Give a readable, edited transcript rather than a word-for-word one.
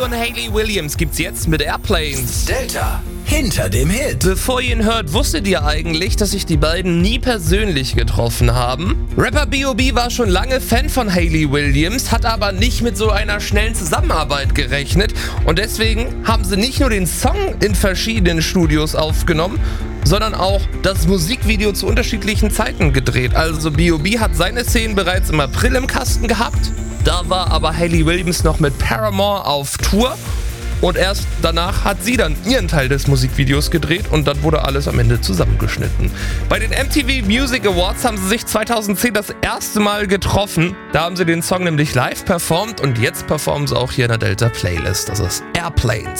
und Hayley Williams gibt's jetzt mit Airplanes. Delta hinter dem Hit. Bevor ihr ihn hört, wusstet ihr eigentlich, dass sich die beiden nie persönlich getroffen haben? Rapper B.O.B. war schon lange Fan von Hayley Williams, hat aber nicht mit so einer schnellen Zusammenarbeit gerechnet und deswegen haben sie nicht nur den Song in verschiedenen Studios aufgenommen, sondern auch das Musikvideo zu unterschiedlichen Zeiten gedreht. Also B.O.B. hat seine Szenen bereits im April im Kasten gehabt, da war aber Hayley Williams noch mit Paramore auf Tour. Und erst danach hat sie dann ihren Teil des Musikvideos gedreht und dann wurde alles am Ende zusammengeschnitten. Bei den MTV Music Awards haben sie sich 2010 das erste Mal getroffen. Da haben sie den Song nämlich live performt und jetzt performen sie auch hier in der Delta Playlist. Das ist Airplanes.